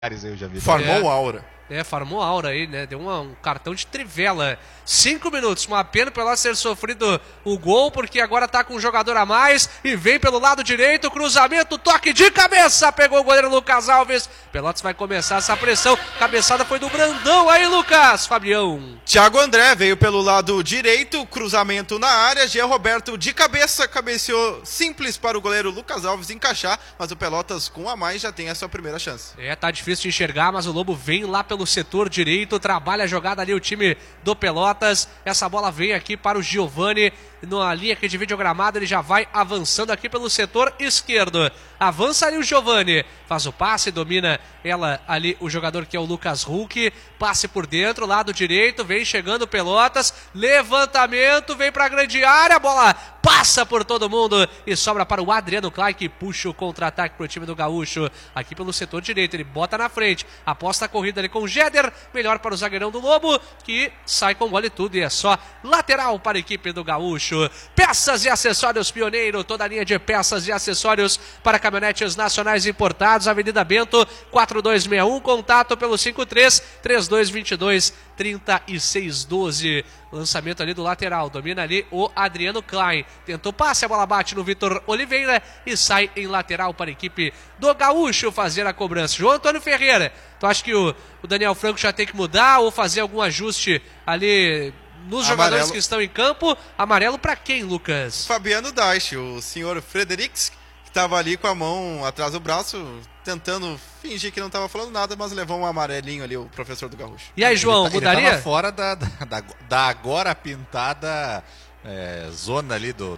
Eu já vi. Formou aura. Farmou aura aí, né? Deu um cartão de trivela. 5 minutos, uma pena pelo ser sofrido o gol, porque agora tá com um jogador a mais e vem pelo lado direito, cruzamento, toque de cabeça, pegou o goleiro Lucas Alves. Pelotas vai começar essa pressão, cabeçada foi do Brandão aí, Lucas, Fabião. Thiago André veio pelo lado direito, cruzamento na área, Jean Roberto de cabeça, cabeceou simples para o goleiro Lucas Alves encaixar, mas o Pelotas com a mais já tem a sua primeira chance. Tá difícil de enxergar, mas o Lobo vem lá pelo setor direito, trabalha a jogada ali o time do Pelotas. Essa bola vem aqui para o Giovani na linha que divide o gramado, ele já vai avançando aqui pelo setor esquerdo. Avança ali o Giovani, faz o passe, domina ela ali o jogador que é o Lucas Hulk, passe por dentro, lado direito, vem chegando o Pelotas, levantamento, vem para a grande área, a bola passa por todo mundo e sobra para o Adriano Klein, que puxa o contra-ataque para o time do Gaúcho, aqui pelo setor direito, ele bota na frente, aposta a corrida ali com o Jeder, melhor para o zagueirão do Lobo, que sai com bola e tudo, e é só lateral para a equipe do Gaúcho. Peças e acessórios Pioneiro, toda a linha de peças e acessórios para caminhonetes nacionais importados, Avenida Bento, 4261, contato pelo 53-3222-3612. Lançamento ali do lateral, domina ali o Adriano Klein, tentou passe, a bola bate no Vitor Oliveira e sai em lateral para a equipe do Gaúcho fazer a cobrança. João Antônio Ferreira, tu acha que o Daniel Franco já tem que mudar ou fazer algum ajuste ali nos jogadores que estão em campo? Amarelo para quem, Lucas? Fabiano Daich, o senhor Fredericks, que estava ali com a mão atrás do braço, tentando fingir que não estava falando nada, mas levou um amarelinho ali, o professor do Gaúcho. E aí, João, mudaria? Ele estava fora da agora pintada zona ali do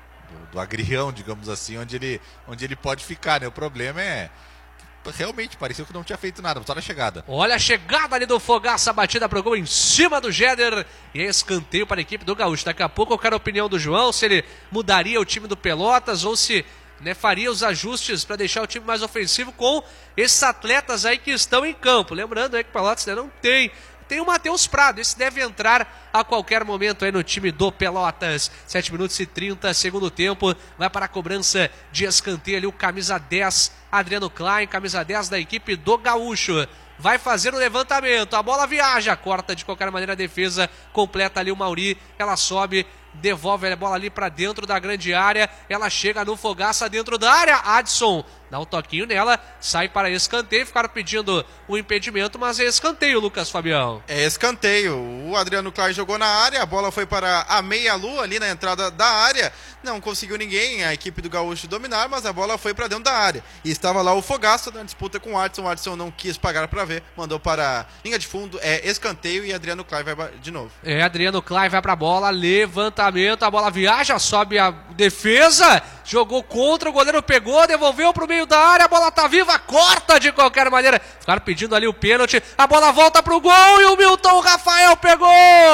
agrião, digamos assim, onde ele pode ficar, né? O problema é realmente pareceu que não tinha feito nada, só na chegada. Olha a chegada ali do Fogaça, batida pro gol em cima do Jeder e escanteio para a equipe do Gaúcho. Daqui a pouco eu quero a opinião do João, se ele mudaria o time do Pelotas ou se faria os ajustes para deixar o time mais ofensivo com esses atletas aí que estão em campo. Lembrando aí que o Pelotas não tem o Matheus Prado, esse deve entrar a qualquer momento aí no time do Pelotas. 7 minutos e 30, segundo tempo, vai para a cobrança de escanteio ali o camisa 10, Adriano Klein, camisa 10 da equipe do Gaúcho. Vai fazer o levantamento, a bola viaja, corta de qualquer maneira a defesa, completa ali o Mauri, ela sobe, devolve a bola ali para dentro da grande área, ela chega no Fogaça dentro da área, Adson dá um toquinho nela, sai para escanteio, ficaram pedindo o impedimento, mas é escanteio, Lucas Fabião. É escanteio, o Adriano Klein jogou na área, a bola foi para a meia-lua ali na entrada da área, não conseguiu ninguém, a equipe do Gaúcho dominar, mas a bola foi para dentro da área, e estava lá o Fogaça na disputa com o Adson não quis pagar para ver, mandou para a linha de fundo, é escanteio e Adriano Klein vai de novo. Adriano Klein vai para a bola, levantamento, a bola viaja, sobe a defesa, jogou contra, o goleiro pegou, devolveu pro meio da área, a bola tá viva, corta de qualquer maneira, ficaram pedindo ali o pênalti, a bola volta pro gol e o Milton Rafael pegou!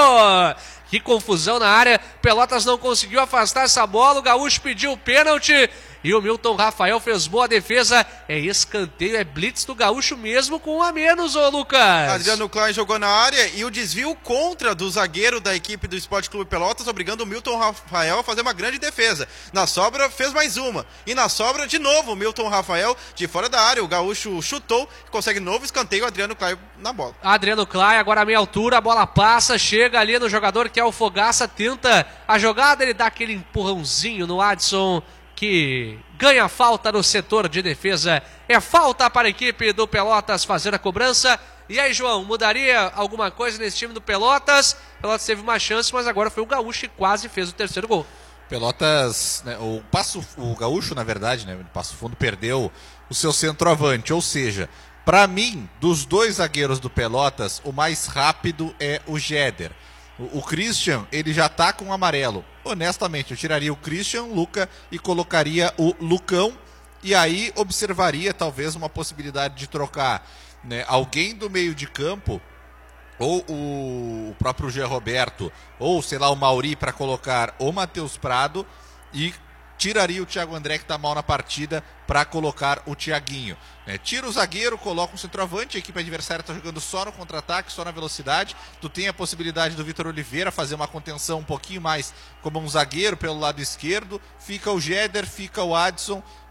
Que confusão na área, Pelotas não conseguiu afastar essa bola, o Gaúcho pediu o pênalti e o Milton Rafael fez boa defesa, é escanteio, é blitz do Gaúcho mesmo com um a menos, ô Lucas. Adriano Klein jogou na área e o desvio contra do zagueiro da equipe do Esporte Clube Pelotas, obrigando o Milton Rafael a fazer uma grande defesa. Na sobra fez mais uma e na sobra de novo o Milton Rafael de fora da área, o Gaúcho chutou, consegue novo escanteio, Adriano Klein na bola. Adriano Klein agora a meia altura, a bola passa, chega ali no jogador que é o Fogaça, tenta a jogada, ele dá aquele empurrãozinho no Adson, que ganha falta no setor de defesa. É falta para a equipe do Pelotas fazer a cobrança. E aí, João, mudaria alguma coisa nesse time do Pelotas? Pelotas teve uma chance, mas agora foi o Gaúcho que quase fez o terceiro gol. Pelotas, né, o Gaúcho, na verdade, né, o Passo Fundo perdeu o seu centroavante, ou seja, para mim, dos dois zagueiros do Pelotas, o mais rápido é o Jeder. O Christian, ele já tá com amarelo. Honestamente, eu tiraria o Christian, Luca e colocaria o Lucão. E aí observaria talvez uma possibilidade de trocar, né, alguém do meio de campo, ou o próprio Jean Roberto, ou sei lá, o Mauri, para colocar o Matheus Prado, e tiraria o Thiago André, que tá mal na partida, para colocar o Thiaguinho. Tira o zagueiro, coloca um centroavante, a equipe adversária está jogando só no contra-ataque, só na velocidade. Tu tem a possibilidade do Vitor Oliveira fazer uma contenção um pouquinho mais como um zagueiro pelo lado esquerdo. Fica o Jeder, fica o Adson,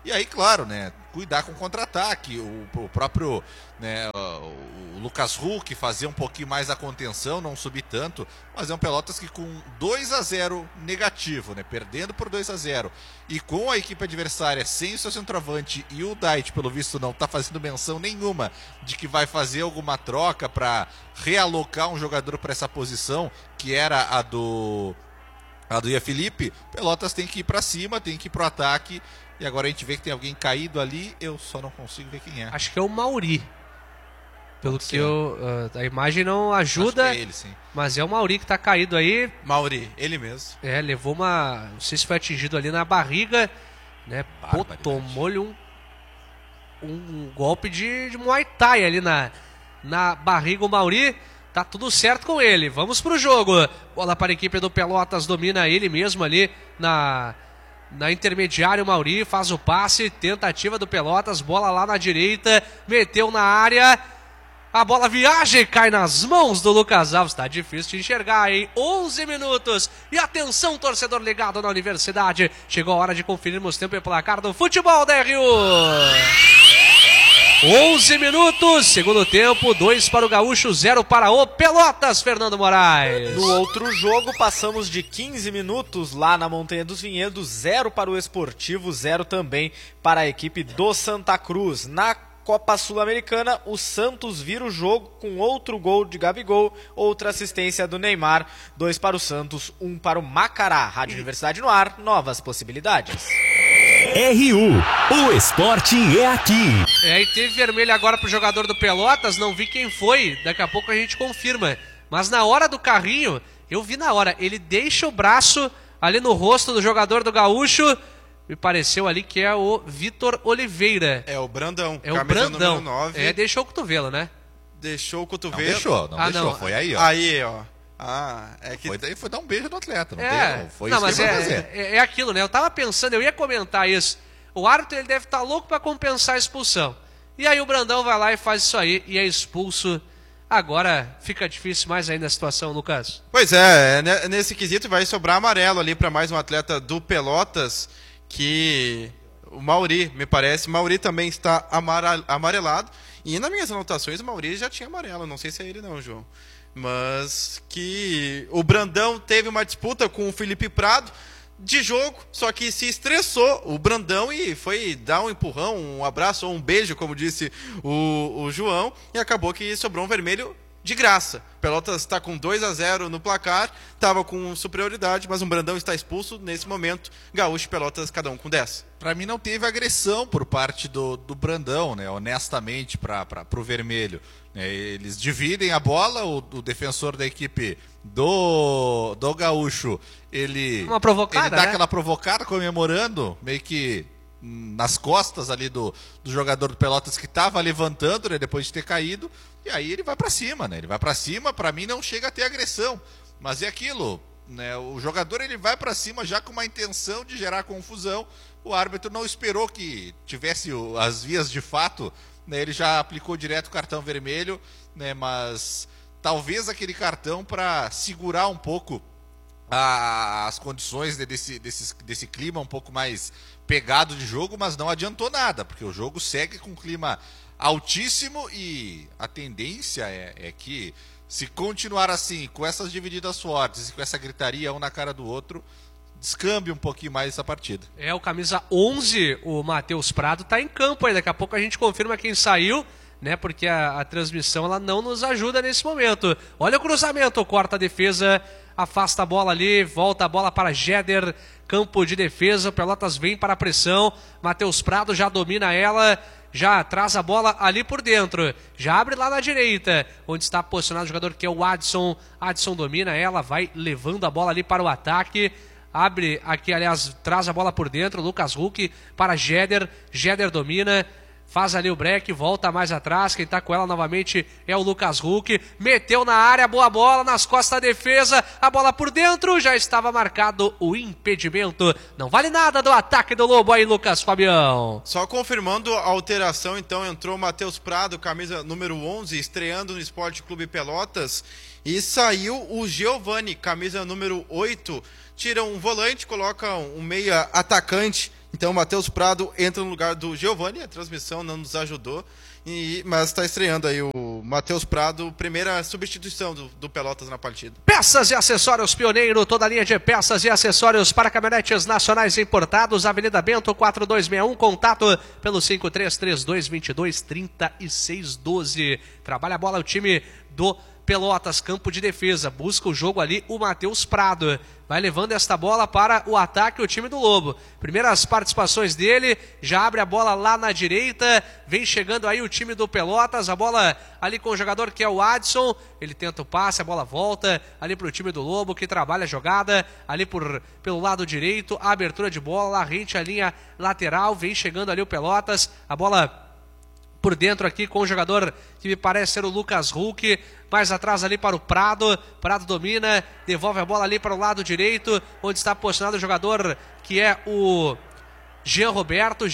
E aí, claro, né, cuidar com o contra-ataque, o próprio, né, o Lucas Huck fazer um pouquinho mais a contenção, não subir tanto, mas é um Pelotas que com 2-0 negativo, né, perdendo por 2-0, e com a equipe adversária sem o seu centroavante, e o Dait, pelo visto, não está fazendo menção nenhuma de que vai fazer alguma troca para realocar um jogador para essa posição, que era a do Ian Felipe. Pelotas tem que ir para cima, tem que ir pro ataque. E agora a gente vê que tem alguém caído ali, eu só não consigo ver quem é. Acho que é o Mauri. Pelo que a imagem não ajuda, acho que é ele, sim. Mas é o Mauri que tá caído aí. Mauri, ele mesmo. Levou uma... Não sei se foi atingido ali na barriga, né? Pô, tomou-lhe um golpe de Muay Thai ali na barriga, o Mauri. Tá tudo certo com ele. Vamos pro jogo. Bola para a equipe do Pelotas, domina ele mesmo ali na intermediária. O Mauri faz o passe, tentativa do Pelotas, bola lá na direita, meteu na área, a bola viaja e cai nas mãos do Lucas Alves. Tá difícil de enxergar, hein? 11 minutos. E atenção, torcedor ligado na Universidade. Chegou a hora de conferirmos tempo e placar do futebol da RU. 11 minutos, segundo tempo, 2 para o Gaúcho, 0 para o Pelotas, Fernando Moraes. No outro jogo, passamos de 15 minutos lá na Montanha dos Vinhedos, 0 para o Esportivo, 0 também para a equipe do Santa Cruz. Na Copa Sul-Americana, o Santos vira o jogo com outro gol de Gabigol, outra assistência do Neymar, 2 para o Santos, 1 para o Macará. Rádio Universidade no ar, novas possibilidades. RU, o esporte é aqui. E teve vermelho agora pro jogador do Pelotas, não vi quem foi, daqui a pouco a gente confirma. Mas na hora do carrinho, eu vi na hora, ele deixa o braço ali no rosto do jogador do Gaúcho, me pareceu ali que é o Vitor Oliveira. É o Brandão. É o Brandão. Número 9. Deixou o cotovelo, né? Deixou o cotovelo. Não deixou, foi aí, ó. Aí, ó. É que... Foi dar um beijo no atleta, foi isso que ele vai fazer. É aquilo, né? Eu tava pensando, eu ia comentar isso. O árbitro, ele deve estar louco para compensar a expulsão. E aí o Brandão vai lá e faz isso aí e é expulso. Agora fica difícil mais ainda a situação, Lucas. Pois é, nesse quesito vai sobrar amarelo ali para mais um atleta do Pelotas, que o Mauri, me parece. Mauri também está amarelado. E nas minhas anotações o Mauri já tinha amarelo, não sei se é ele não, João. Mas que o Brandão teve uma disputa com o Felipe Prado de jogo, só que se estressou o Brandão e foi dar um empurrão, um abraço ou um beijo, como disse o João, e acabou que sobrou um vermelho de graça. Pelotas está com 2-0 no placar, estava com superioridade, mas o Brandão está expulso nesse momento. Gaúcho e Pelotas, cada um com 10. Para mim não teve agressão por parte do Brandão, né? Honestamente, para o vermelho. Eles dividem a bola, o defensor da equipe do Gaúcho, ele dá aquela provocada, comemorando, meio que nas costas ali do jogador do Pelotas que estava levantando, né, depois de ter caído, e aí ele vai para cima, né? Ele vai para cima, para mim não chega a ter agressão, mas é aquilo, né? O jogador ele vai para cima já com uma intenção de gerar confusão. O árbitro não esperou que tivesse as vias de fato, né? Ele já aplicou direto o cartão vermelho, né? Mas talvez aquele cartão para segurar um pouco as condições desse clima um pouco mais pegado de jogo, mas não adiantou nada, porque o jogo segue com um clima altíssimo e a tendência é que, se continuar assim, com essas divididas fortes e com essa gritaria um na cara do outro, descambe um pouquinho mais essa partida. O camisa 11, o Matheus Prado, tá em campo aí, daqui a pouco a gente confirma quem saiu, né, porque a transmissão ela não nos ajuda nesse momento. Olha o cruzamento, corta a defesa, afasta a bola ali, volta a bola para Jéder, campo de defesa, o Pelotas vem para a pressão, Matheus Prado já domina ela, já traz a bola ali por dentro, já abre lá na direita, onde está posicionado o jogador que é o Adson domina ela, vai levando a bola ali para o ataque, abre aqui, aliás, traz a bola por dentro, Lucas Huck para Jéder domina, faz ali o break, volta mais atrás, quem tá com ela novamente é o Lucas Huck, meteu na área, boa bola, nas costas da defesa, a bola por dentro, já estava marcado o impedimento, não vale nada do ataque do Lobo aí, Lucas Fabião. Só confirmando a alteração, então, entrou o Matheus Prado, camisa número 11, estreando no Esporte Clube Pelotas, e saiu o Giovani, camisa número 8, tira um volante, coloca um meia atacante, Então o Matheus Prado entra no lugar do Giovani, a transmissão não nos ajudou, mas está estreando aí o Matheus Prado, primeira substituição do Pelotas na partida. Peças e acessórios Pioneiro, toda a linha de peças e acessórios para caminhonetes nacionais importados, Avenida Bento 4261, contato pelo 5332223612. Trabalha a bola o time do Pelotas, campo de defesa, busca o jogo ali o Matheus Prado, vai levando esta bola para o ataque o time do Lobo, primeiras participações dele, já abre a bola lá na direita, vem chegando aí o time do Pelotas, a bola ali com o jogador que é o Adson, ele tenta o passe, a bola volta ali para o time do Lobo, que trabalha a jogada ali pelo lado direito, a abertura de bola, lá rente a linha lateral, vem chegando ali o Pelotas, a bola por dentro aqui com o jogador que me parece ser o Lucas Hulk, mais atrás ali para o Prado, Prado domina, devolve a bola ali para o lado direito, onde está posicionado o jogador que é o Jean Roberto,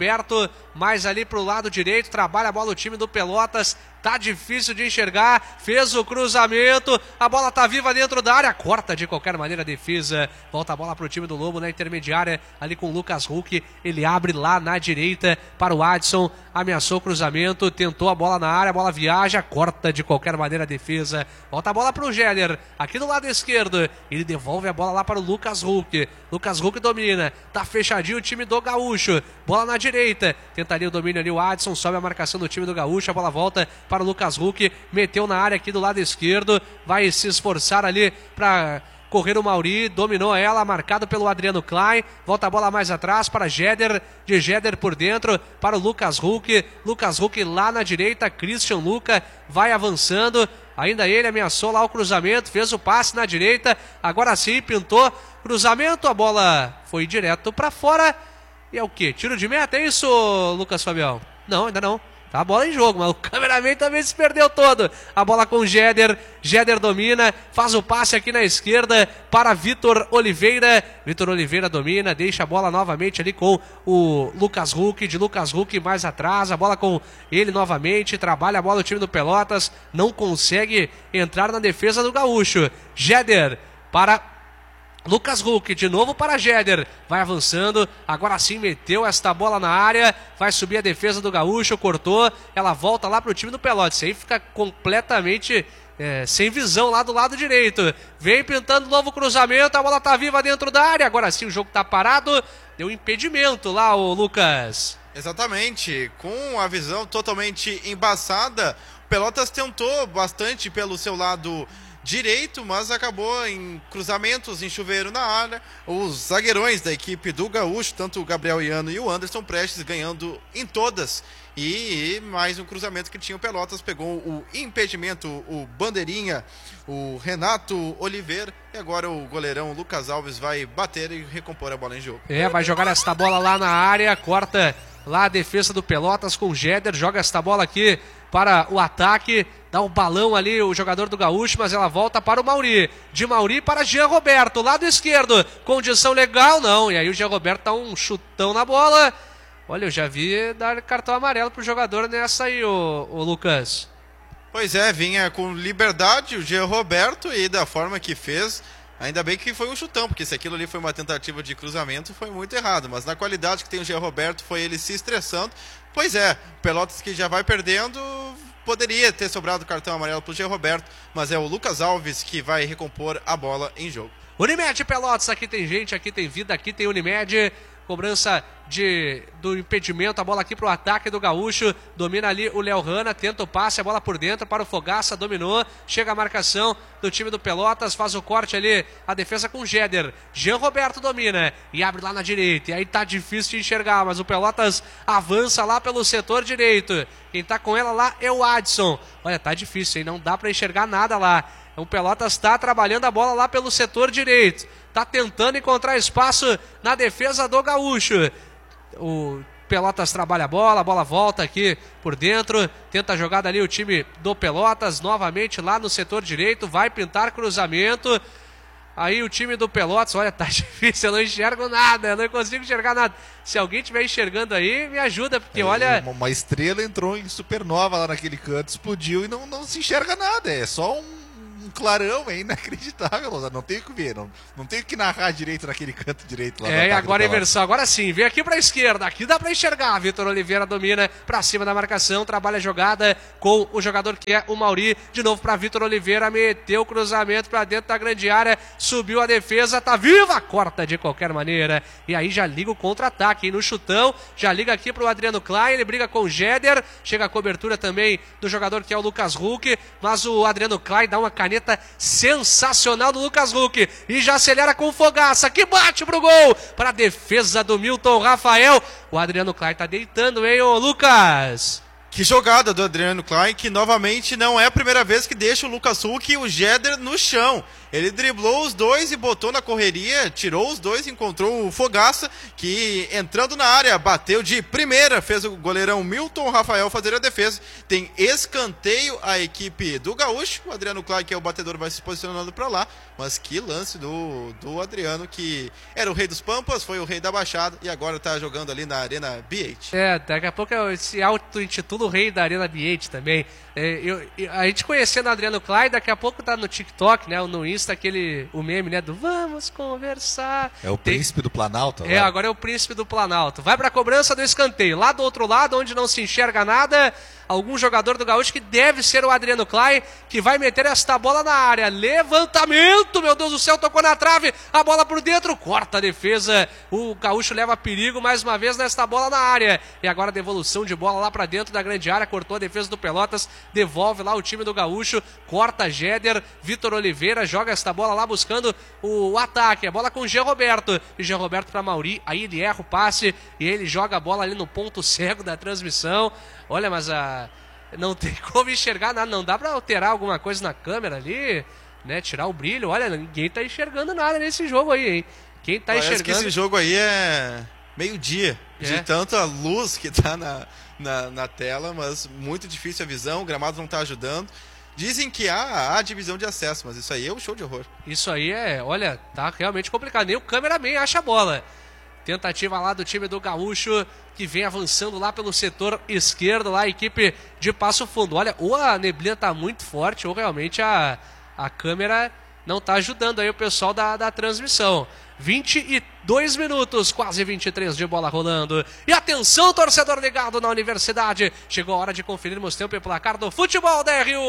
mais ali para o lado direito, trabalha a bola o time do Pelotas, tá difícil de enxergar, fez o cruzamento, a bola tá viva dentro da área, corta de qualquer maneira a defesa, volta a bola pro time do Lobo na intermediária, ali com o Lucas Hulk, ele abre lá na direita para o Adson, ameaçou o cruzamento, tentou a bola na área, a bola viaja, corta de qualquer maneira a defesa, volta a bola pro Géder, aqui do lado esquerdo, ele devolve a bola lá para o Lucas Hulk domina, tá fechadinho o time do Gaúcho, bola na direita, tentaria o domínio ali o Adson, sobe a marcação do time do Gaúcho, a bola volta para o Lucas Hulk, meteu na área aqui do lado esquerdo, vai se esforçar ali para correr o Mauri, dominou ela, marcado pelo Adriano Klein, volta a bola mais atrás para Géder, de Géder por dentro, para o Lucas Hulk lá na direita, Christian Luca vai avançando, ainda ele ameaçou lá o cruzamento, fez o passe na direita, agora sim pintou, cruzamento, a bola foi direto para fora, e é o que? Tiro de meta, é isso, Lucas Fabião? Não, ainda não. Tá a bola em jogo, mas o cameraman também se perdeu todo. A bola com o Géder domina, faz o passe aqui na esquerda para Vitor Oliveira domina, deixa a bola novamente ali com o Lucas Hulk mais atrás, a bola com ele novamente, trabalha a bola o time do Pelotas, não consegue entrar na defesa do Gaúcho. Géder para Lucas Hulk, de novo para Géder, vai avançando, agora sim meteu esta bola na área, vai subir a defesa do Gaúcho, cortou, ela volta lá para o time do Pelotas, aí fica completamente sem visão lá do lado direito, vem pintando novo cruzamento, a bola tá viva dentro da área, agora sim o jogo tá parado, deu impedimento lá o Lucas. Exatamente, com a visão totalmente embaçada, o Pelotas tentou bastante pelo seu lado direito, mas acabou em cruzamentos, em chuveiro na área, os zagueirões da equipe do Gaúcho, tanto o Gabriel Iano e o Anderson Prestes ganhando em todas, e mais um cruzamento que tinha o Pelotas, pegou o impedimento, o bandeirinha, o Renato Oliveira, e agora o goleirão Lucas Alves vai bater e recompor a bola em jogo. Vai jogar esta bola lá na área, corta lá a defesa do Pelotas com o Géder, joga esta bola aqui para o ataque, dá um balão ali o jogador do Gaúcho, mas ela volta para o Mauri, de Mauri para Jean Roberto, lado esquerdo, condição legal, não, e aí o Jean Roberto dá um chutão na bola, olha, eu já vi dar cartão amarelo pro jogador nessa aí, o Lucas. Pois é, vinha com liberdade o Jean Roberto e da forma que fez, ainda bem que foi um chutão, porque se aquilo ali foi uma tentativa de cruzamento, foi muito errado, mas na qualidade que tem o Jean Roberto, foi ele se estressando. Pois é, Pelotas que já vai perdendo, poderia ter sobrado o cartão amarelo para o Jean Roberto, mas é o Lucas Alves que vai recompor a bola em jogo. Unimed Pelotas, aqui tem gente, aqui tem vida, aqui tem Unimed, cobrança do impedimento, a bola aqui para o ataque do Gaúcho, domina ali o Léo Hanna, tenta o passe, a bola por dentro para o Fogaça, dominou, chega a marcação do time do Pelotas, faz o corte ali, a defesa com o Géder, Jean Roberto domina e abre lá na direita, e aí tá difícil de enxergar, mas o Pelotas avança lá pelo setor direito, quem tá com ela lá é o Adson, olha, tá difícil, hein? Não dá para enxergar nada lá, o Pelotas está trabalhando a bola lá pelo setor direito, está tentando encontrar espaço na defesa do Gaúcho. O Pelotas trabalha a bola volta aqui por dentro, tenta a jogada ali o time do Pelotas, novamente lá no setor direito, vai pintar cruzamento. Aí o time do Pelotas, olha, tá difícil, eu não enxergo nada, eu não consigo enxergar nada. Se alguém estiver enxergando aí, me ajuda, porque olha... Uma estrela entrou em supernova lá naquele canto, explodiu e não se enxerga nada, é só um um clarão, é inacreditável, Lozada. Não tem o que ver, não tem o que narrar direito naquele canto direito lá. E agora a inversão, agora sim, vem aqui pra esquerda, aqui dá pra enxergar, Vitor Oliveira domina pra cima da marcação, trabalha a jogada com o jogador que é o Mauri, de novo pra Vitor Oliveira, meteu o cruzamento pra dentro da grande área, subiu a defesa, tá viva, corta de qualquer maneira, e aí já liga o contra-ataque, no chutão, já liga aqui pro Adriano Klein, ele briga com o Jeder, chega a cobertura também do jogador que é o Lucas Huck, mas o Adriano Klein dá uma caneta sensacional do Lucas Huck, e já acelera com o Fogaça, que bate pro gol, para a defesa do Milton Rafael, o Adriano Klein tá deitando, hein, ô Lucas? Que jogada do Adriano Klein, que novamente não é a primeira vez que deixa o Lucas Huck e o Jeder no chão. Ele driblou os dois e botou na correria, tirou os dois e encontrou o Fogaça, que entrando na área, bateu de primeira, fez o goleirão Milton Rafael fazer a defesa. Tem escanteio a equipe do Gaúcho, o Adriano Klein, que é o batedor, vai se posicionando para lá, mas que lance do Adriano, que era o rei dos Pampas, foi o rei da Baixada e agora tá jogando ali na Arena B8. Daqui a pouco se auto-intitula o rei da Arena B8 também. A gente conhecendo o Adriano Klein, daqui a pouco tá no TikTok, né, no Insta, o meme, né, do vamos conversar. É o príncipe do Planalto. Agora é o príncipe do Planalto. Vai pra cobrança do escanteio. Lá do outro lado, onde não se enxerga nada, algum jogador do Gaúcho, que deve ser o Adriano Klein, que vai meter esta bola na área. Levantamento, meu Deus do céu, tocou na trave, a bola por dentro, corta a defesa. O Gaúcho leva perigo mais uma vez nesta bola na área. E agora devolução de bola lá pra dentro da grande área, cortou a defesa do Pelotas, devolve lá o time do Gaúcho, corta Jeder, Vitor Oliveira, joga esta bola lá buscando o ataque, a bola com o Jean Roberto, e Jean Roberto para Mauri, aí ele erra o passe e ele joga a bola ali no ponto cego da transmissão. Olha, mas não tem como enxergar nada, não dá para alterar alguma coisa na câmera ali, né, tirar o brilho. Olha, ninguém tá enxergando nada nesse jogo aí, hein? Quem tá Parece enxergando... que esse jogo aí é meio-dia, de tanta luz que tá na tela, mas muito difícil a visão, o gramado não tá ajudando. Dizem que há divisão de acesso, mas isso aí é um show de horror. Isso aí olha, tá realmente complicado. Nem o cameraman acha a bola. Tentativa lá do time do Gaúcho, que vem avançando lá pelo setor esquerdo, lá a equipe de Passo Fundo. Olha, ou a neblina tá muito forte, ou realmente a câmera não tá ajudando aí o pessoal da transmissão. 22 minutos, quase 23 de bola rolando. E atenção, torcedor ligado na Universidade. Chegou a hora de conferirmos tempo e placar do futebol da RU.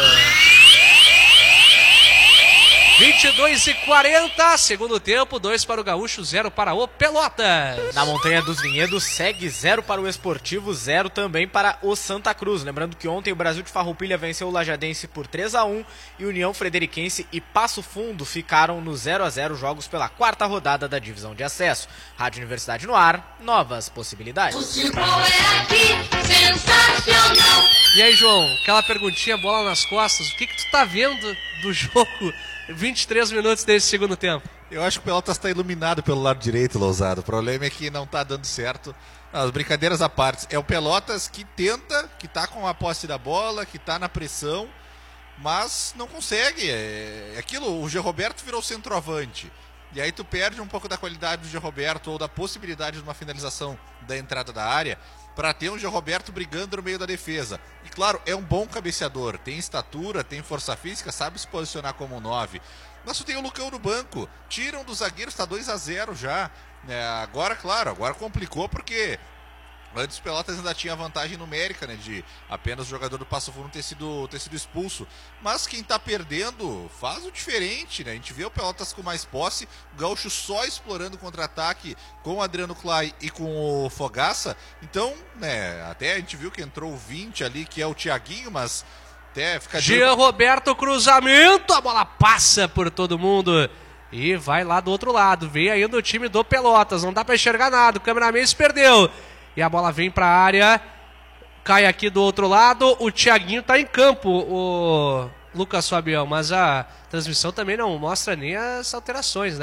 22:40, segundo tempo, 2 para o Gaúcho, 0 para o Pelotas. Na Montanha dos Vinhedos segue 0 para o Esportivo, 0 também para o Santa Cruz. Lembrando que ontem o Brasil de Farroupilha venceu o Lajadense por 3-1 e União Frederiquense e Passo Fundo ficaram no 0-0, jogos pela quarta rodada da divisão de acesso. Rádio Universidade no ar, novas possibilidades. Futebol é aqui, sensacional. E aí, João, aquela perguntinha, bola nas costas, o que tu tá vendo do jogo? 23 minutos desse segundo tempo. Eu acho que o Pelotas está iluminado pelo lado direito, Lousado. O problema é que não está dando certo. As brincadeiras à parte. É o Pelotas que tenta, que está com a posse da bola, que está na pressão, mas não consegue. É aquilo, o Jean Roberto virou centroavante. E aí tu perde um pouco da qualidade do Jean Roberto ou da possibilidade de uma finalização da entrada da área para ter um Jean Roberto brigando no meio da defesa. E claro, é um bom cabeceador, tem estatura, tem força física, sabe se posicionar como um 9. Mas tu tem o Lucão no banco, tiram do zagueiro, está 2-0 já. Agora, claro, agora complicou porque antes o Pelotas ainda tinha vantagem numérica, né, de apenas o jogador do Passo Fundo ter sido expulso. Mas quem tá perdendo faz o diferente, né? A gente vê o Pelotas com mais posse, o Gaúcho só explorando o contra-ataque com o Adriano Klein e com o Fogaça. Então, né, até a gente viu que entrou o 20 ali, que é o Thiaguinho, mas até fica... Jean Roberto, cruzamento, a bola passa por todo mundo. E vai lá do outro lado, vem ainda o time do Pelotas, não dá pra enxergar nada, o cameraman se perdeu. E a bola vem para a área, cai aqui do outro lado, o Thiaguinho está em campo, o Lucas Fabião, mas a transmissão também não mostra nem as alterações, né?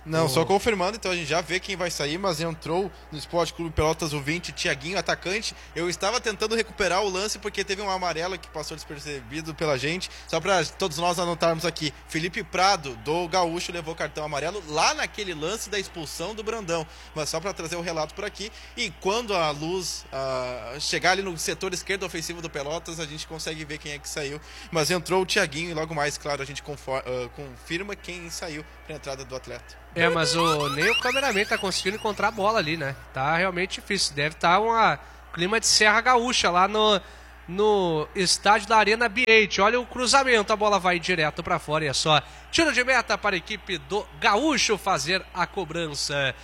Não, só confirmando, então a gente já vê quem vai sair, mas entrou no Esporte Clube Pelotas o 20, Thiaguinho, atacante. Eu estava tentando recuperar o lance porque teve um amarelo que passou despercebido pela gente. Só para todos nós anotarmos aqui, Felipe Prado, do Gaúcho, levou cartão amarelo lá naquele lance da expulsão do Brandão. Mas só para trazer o relato por aqui. E quando a luz chegar ali no setor esquerdo ofensivo do Pelotas, a gente consegue ver quem é que saiu. Mas entrou o Thiaguinho e logo mais, claro, a gente confirma quem saiu para a entrada do atleta. Mas nem o cameraman tá conseguindo encontrar a bola ali, né? Tá realmente difícil. Deve estar clima de Serra Gaúcha lá no estádio da Arena B8. Olha o cruzamento, a bola vai direto para fora e é só tiro de meta para a equipe do Gaúcho fazer a cobrança.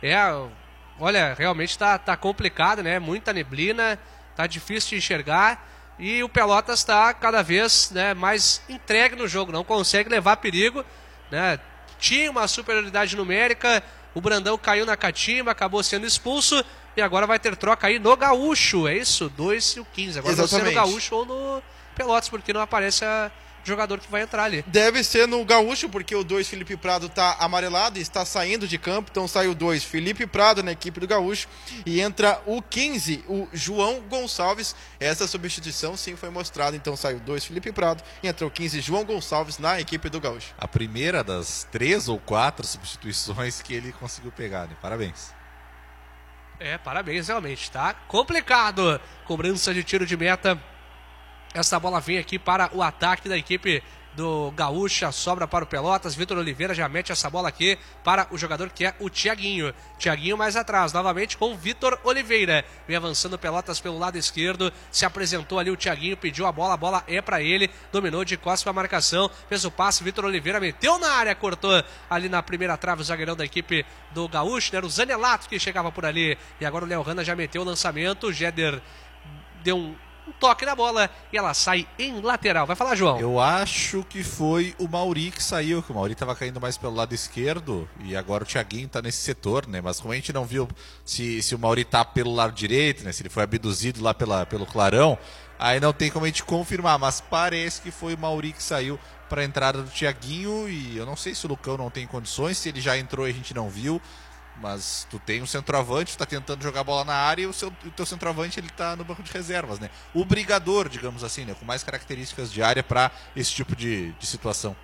Olha, realmente tá complicado, né? Muita neblina, tá difícil de enxergar e o Pelotas tá cada vez, né, mais entregue no jogo, não consegue levar perigo, né? Tinha uma superioridade numérica, o Brandão caiu na catimba, acabou sendo expulso e agora vai ter troca aí no Gaúcho, é isso? 2 e o 15, agora vai ser no Gaúcho ou no Pelotas, porque não aparece jogador que vai entrar ali. Deve ser no Gaúcho, porque o 2, Felipe Prado, tá amarelado e está saindo de campo, então sai o 2, Felipe Prado na equipe do Gaúcho e entra o 15, o João Gonçalves. Essa substituição sim foi mostrada, então sai o 2, Felipe Prado e entra o 15, João Gonçalves na equipe do Gaúcho. A primeira das 3 ou 4 substituições que ele conseguiu pegar, né? Parabéns. Parabéns, realmente, tá complicado. Cobrança de tiro de meta. Essa bola vem aqui para o ataque da equipe do Gaúcha, sobra para o Pelotas. Vitor Oliveira já mete essa bola aqui para o jogador que é o Thiaguinho. Thiaguinho mais atrás, novamente com o Vitor Oliveira. Vem avançando o Pelotas pelo lado esquerdo. Se apresentou ali o Thiaguinho, pediu a bola é para ele. Dominou de costas para a marcação, fez o passe, Vitor Oliveira meteu na área, cortou ali na primeira trave o zagueirão da equipe do Gaúcho. Era o Zanelato que chegava por ali. E agora o Léo Hanna já meteu o lançamento. O Jeder deu um toque na bola e ela sai em lateral. Vai falar, João? Eu acho que foi o Mauri que saiu, que o Mauri estava caindo mais pelo lado esquerdo e agora o Thiaguinho está nesse setor, né? Mas como a gente não viu se o Mauri tá pelo lado direito, né? Se ele foi abduzido lá pelo Clarão, aí não tem como a gente confirmar, mas parece que foi o Mauri que saiu para a entrada do Thiaguinho e eu não sei se o Lucão não tem condições, se ele já entrou e a gente não viu. Mas tu tem um centroavante, tu tá tentando jogar bola na área e o teu centroavante ele tá no banco de reservas, né? O brigador, digamos assim, né? Com mais características de área para esse tipo de situação.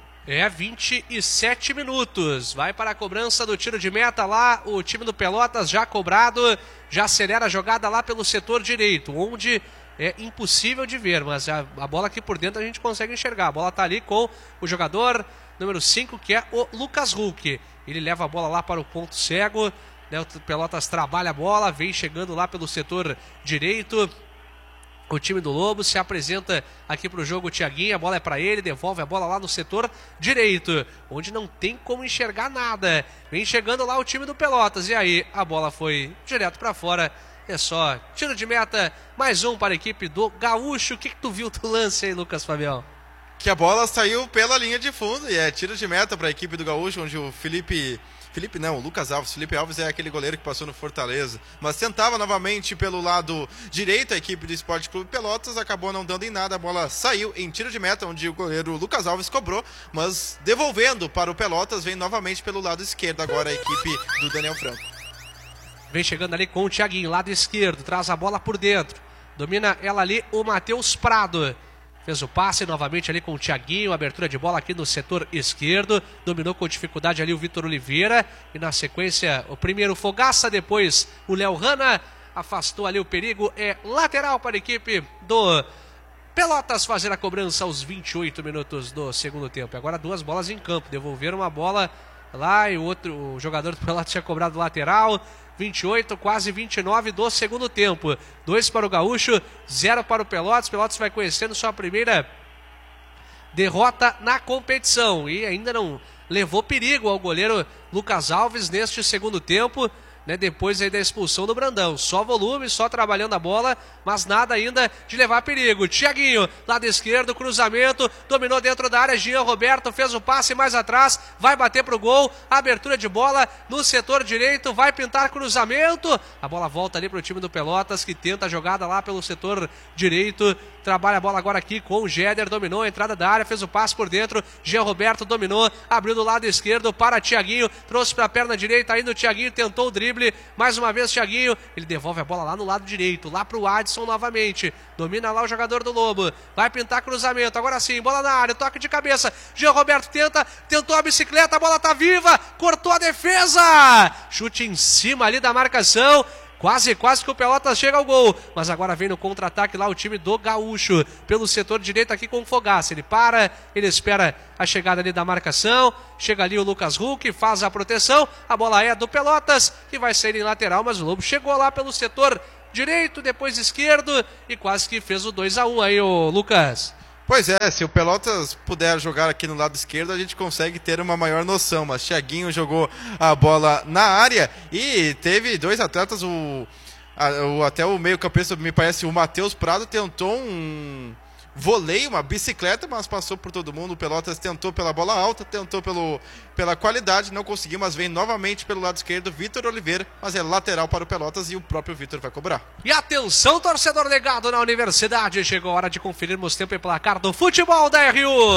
27 minutos. Vai para a cobrança do tiro de meta lá. O time do Pelotas já cobrado. Já acelera a jogada lá pelo setor direito, onde é impossível de ver, mas a bola aqui por dentro a gente consegue enxergar. A bola tá ali com o jogador número 5, que é o Lucas Huck. Ele leva a bola lá para o ponto cego, né? O Pelotas trabalha a bola, vem chegando lá pelo setor direito. O time do Lobo se apresenta aqui para o jogo, o Thiaguinho, a bola é para ele, devolve a bola lá no setor direito, onde não tem como enxergar nada. Vem chegando lá o time do Pelotas, e aí a bola foi direto para fora. É só tiro de meta, mais um para a equipe do Gaúcho. O que tu viu do lance aí, Lucas Fabião? Que a bola saiu pela linha de fundo e é tiro de meta para a equipe do Gaúcho, onde o o Lucas Alves. Felipe Alves é aquele goleiro que passou no Fortaleza, mas tentava novamente pelo lado direito a equipe do Esporte Clube Pelotas, acabou não dando em nada, a bola saiu em tiro de meta, onde o goleiro Lucas Alves cobrou, mas devolvendo para o Pelotas, vem novamente pelo lado esquerdo agora a equipe do Daniel Franco. Vem chegando ali com o Thiaguinho, lado esquerdo, traz a bola por dentro, domina ela ali o Matheus Prado. Fez o passe novamente ali com o Thiaguinho, abertura de bola aqui no setor esquerdo, dominou com dificuldade ali o Vitor Oliveira, e na sequência o primeiro Fogaça, depois o Léo Hanna, afastou ali o perigo, é lateral para a equipe do Pelotas fazer a cobrança aos 28 minutos do segundo tempo. Agora duas bolas em campo, devolveram uma bola lá e o jogador do Pelotas tinha cobrado lateral. 28, quase 29 do segundo tempo. 2 para o Gaúcho, 0 para o Pelotas. Pelotas vai conhecendo sua primeira derrota na competição e ainda não levou perigo ao goleiro Lucas Alves neste segundo tempo. né, depois aí da expulsão do Brandão. Só volume, só trabalhando a bola, mas nada ainda de levar perigo. Thiaguinho, lado esquerdo, cruzamento, dominou dentro da área, Jean Roberto fez o passe mais atrás, vai bater pro gol, abertura de bola no setor direito, vai pintar cruzamento, a bola volta ali pro time do Pelotas, que tenta a jogada lá pelo setor direito, trabalha a bola agora aqui com o Jéder, dominou a entrada da área, fez o passe por dentro, Jean Roberto dominou, abriu do lado esquerdo para Thiaguinho, trouxe para a perna direita, ainda o Thiaguinho tentou o drible, mais uma vez Thiaguinho, ele devolve a bola lá no lado direito, lá pro Adson novamente, domina lá o jogador do Lobo, vai pintar cruzamento, agora sim, bola na área, toque de cabeça, Jean Roberto tentou a bicicleta, a bola tá viva, cortou a defesa, chute em cima ali da marcação, quase que o Pelotas chega ao gol, mas agora vem no contra-ataque lá o time do Gaúcho, pelo setor direito aqui com o Fogaça, ele para, ele espera a chegada ali da marcação, chega ali o Lucas Huck, faz a proteção, a bola é do Pelotas, que vai sair em lateral, mas o Lobo chegou lá pelo setor direito, depois esquerdo, e quase que fez o 2-1 aí, o Lucas. Pois é, se o Pelotas puder jogar aqui no lado esquerdo, a gente consegue ter uma maior noção. Mas Thiaguinho jogou a bola na área e teve dois atletas, até o meio-campista, me parece, o Matheus Prado tentou um voleio, uma bicicleta, mas passou por todo mundo. O Pelotas tentou pela bola alta, tentou pela qualidade, não conseguiu, mas vem novamente pelo lado esquerdo, Vitor Oliveira, mas é lateral para o Pelotas e o próprio Vitor vai cobrar. E atenção, torcedor ligado na Universidade, chegou a hora de conferirmos tempo e placar do futebol da RU.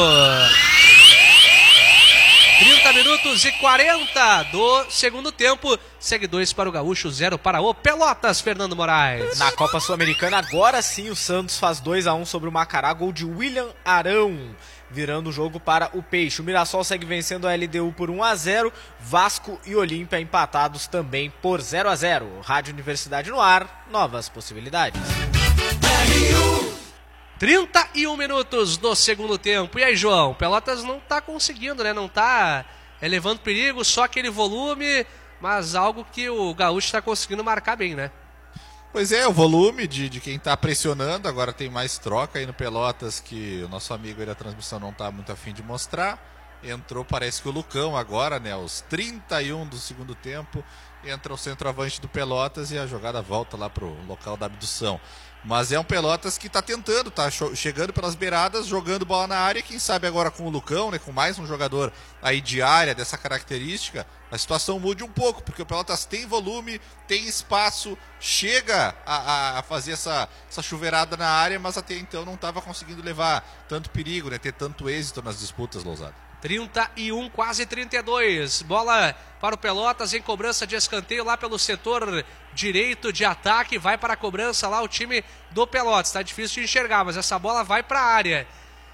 30 minutos e 40 do segundo tempo. Segue 2 para o Gaúcho, 0 para o Pelotas, Fernando Moraes. Na Copa Sul-Americana, agora sim o Santos faz 2-1 sobre o Macará, gol de William Arão, virando o jogo para o Peixe. O Mirassol segue vencendo a LDU por 1-0, Vasco e Olímpia empatados também por 0-0. Rádio Universidade no ar, novas possibilidades. 31 minutos do segundo tempo. E aí, João? Pelotas não tá conseguindo, né? Não tá levando perigo, só aquele volume, mas algo que o Gaúcho tá conseguindo marcar bem, né? Pois é, o volume de quem tá pressionando, agora tem mais troca aí no Pelotas, que o nosso amigo aí da transmissão não tá muito afim de mostrar. Entrou, parece que o Lucão agora, né? Aos 31 do segundo tempo, entra o centroavante do Pelotas e a jogada volta lá pro local da abdução. Mas é um Pelotas que tá tentando, tá chegando pelas beiradas, jogando bola na área, quem sabe agora com o Lucão, né, com mais um jogador aí de área dessa característica, a situação mude um pouco, porque o Pelotas tem volume, tem espaço, chega a fazer essa chuveirada na área, mas até então não estava conseguindo levar tanto perigo, né, ter tanto êxito nas disputas, Lousada. 31, quase 32. Bola para o Pelotas em cobrança de escanteio lá pelo setor direito de ataque. Vai para a cobrança lá o time do Pelotas. Está difícil de enxergar, mas essa bola vai para a área.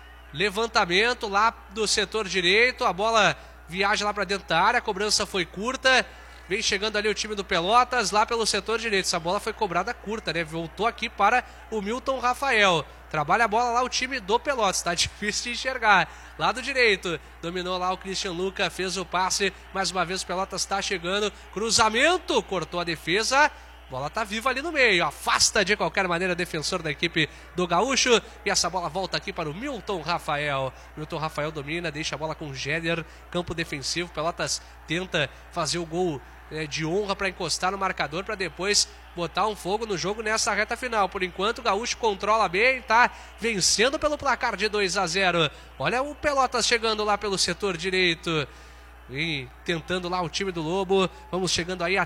Levantamento lá do setor direito. A bola viaja lá para dentro da área. A cobrança foi curta. Vem chegando ali o time do Pelotas lá pelo setor direito. Essa bola foi cobrada curta, né? Voltou aqui para o Milton Rafael. Trabalha a bola lá o time do Pelotas. Tá difícil de enxergar. Lado direito. Dominou lá o Christian Luca. Fez o passe. Mais uma vez o Pelotas está chegando. Cruzamento. Cortou a defesa. Bola tá viva ali no meio. Afasta de qualquer maneira o defensor da equipe do Gaúcho. E essa bola volta aqui para o Milton Rafael. Milton Rafael domina. Deixa a bola com o Jéder. Campo defensivo. Pelotas tenta fazer o gol de honra para encostar no marcador, para depois botar um fogo no jogo nessa reta final. Por enquanto o Gaúcho controla bem, tá vencendo pelo placar de 2-0. Olha o Pelotas chegando lá pelo setor direito e tentando lá o time do Lobo. Vamos chegando aí a